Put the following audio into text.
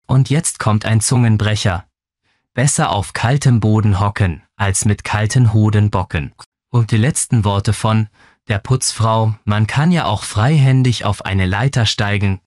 Und jetzt kommt ein Zungenbrecher. Besser auf kaltem Boden hocken, als mit kalten Hoden bocken. Und die letzten Worte von der Putzfrau: Man kann ja auch freihändig auf eine Leiter steigen,